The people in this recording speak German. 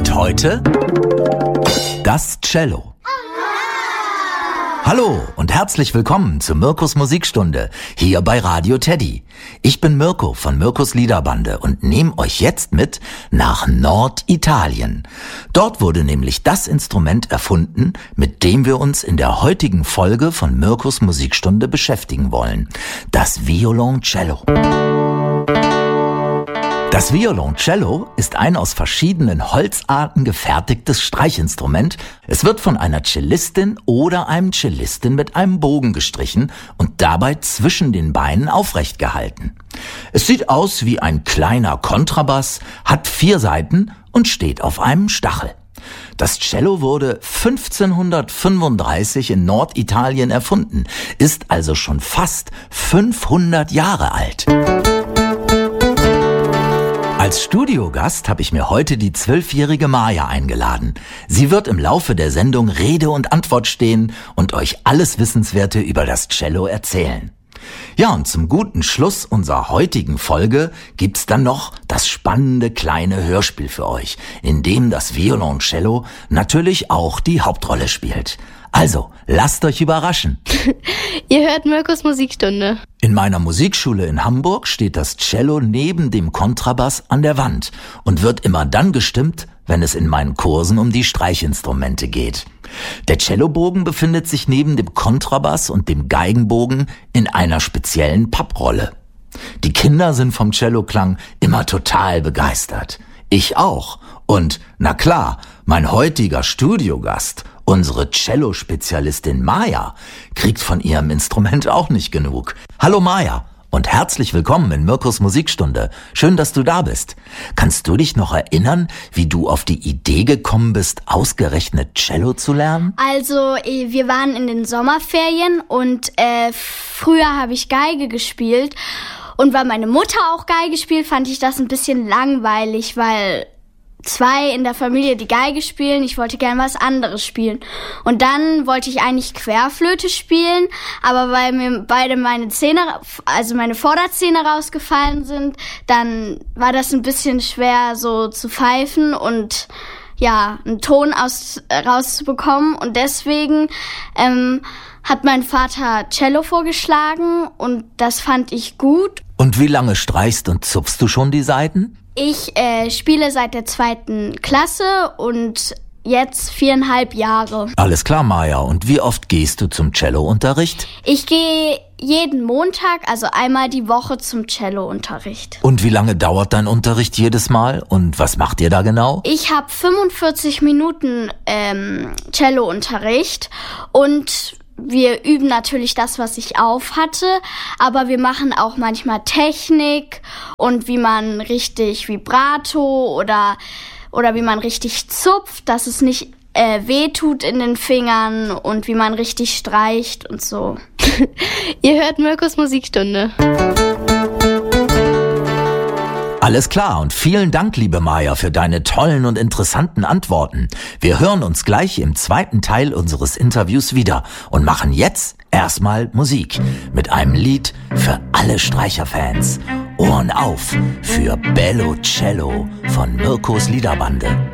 Und heute das Cello. Hallo und herzlich willkommen zu Mirkos Musikstunde hier bei Radio Teddy. Ich bin Mirko von Mirkos Liederbande und nehme euch jetzt mit nach Norditalien. Dort wurde nämlich das Instrument erfunden, mit dem wir uns in der heutigen Folge von Mirkos Musikstunde beschäftigen wollen. Das Violoncello. Das Violoncello ist ein aus verschiedenen Holzarten gefertigtes Streichinstrument. Es wird von einer Cellistin oder einem Cellisten mit einem Bogen gestrichen und dabei zwischen den Beinen aufrecht gehalten. Es sieht aus wie ein kleiner Kontrabass, hat 4 Saiten und steht auf einem Stachel. Das Cello wurde 1535 in Norditalien erfunden, ist also schon fast 500 Jahre alt. Als Studiogast habe ich mir heute die 12-jährige Maja eingeladen. Sie wird im Laufe der Sendung Rede und Antwort stehen und euch alles Wissenswerte über das Cello erzählen. Ja, und zum guten Schluss unserer heutigen Folge gibt's dann noch das spannende kleine Hörspiel für euch, in dem das Violoncello natürlich auch die Hauptrolle spielt. Also, lasst euch überraschen. Ihr hört Mirkos Musikstunde. In meiner Musikschule in Hamburg steht das Cello neben dem Kontrabass an der Wand und wird immer dann gestimmt, wenn es in meinen Kursen um die Streichinstrumente geht. Der Cellobogen befindet sich neben dem Kontrabass und dem Geigenbogen in einer speziellen Papprolle. Die Kinder sind vom Celloklang immer total begeistert. Ich auch. Und, na klar, mein heutiger Studiogast, unsere Cello-Spezialistin Maja, kriegt von ihrem Instrument auch nicht genug. Hallo Maja und herzlich willkommen in Mirkos Musikstunde. Schön, dass du da bist. Kannst du dich noch erinnern, wie du auf die Idee gekommen bist, ausgerechnet Cello zu lernen? Also, wir waren in den Sommerferien und früher habe ich Geige gespielt. Und weil meine Mutter auch Geige spielt, fand ich das ein bisschen langweilig, weil 2 in der Familie die Geige spielen, ich wollte gern was anderes spielen. Und dann wollte ich eigentlich Querflöte spielen, aber weil mir beide meine Vorderzähne rausgefallen sind, dann war das ein bisschen schwer so zu pfeifen und ja, einen Ton rauszubekommen. Und deswegen hat mein Vater Cello vorgeschlagen und das fand ich gut. Und wie lange streichst und zupfst du schon die Saiten? Ich spiele seit der 2. Klasse und jetzt 4,5 Jahre. Alles klar, Maja. Und wie oft gehst du zum Cellounterricht? Ich gehe jeden Montag, also einmal die Woche zum Cellounterricht. Und wie lange dauert dein Unterricht jedes Mal? Und was macht ihr da genau? Ich habe 45 Minuten Cellounterricht und wir üben natürlich das, was ich auf hatte, aber wir machen auch manchmal Technik und wie man richtig Vibrato oder wie man richtig zupft, dass es nicht weh tut in den Fingern und wie man richtig streicht und so. Ihr hört Mirkos Musikstunde. Alles klar und vielen Dank, liebe Maja, für deine tollen und interessanten Antworten. Wir hören uns gleich im 2. Teil unseres Interviews wieder und machen jetzt erstmal Musik mit einem Lied für alle Streicherfans. Ohren auf für Bello Cello von Mirkos Liederbande.